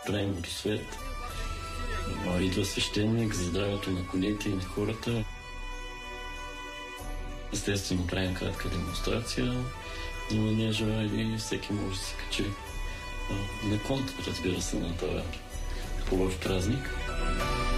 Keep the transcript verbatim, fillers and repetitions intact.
правим водосвет. Идва свещеник за здравето на конете и на хората. Естествено, правим кратка демонстрация, но ние желаем и всеки може да се качи на кон, разбира се, на това хубав празник.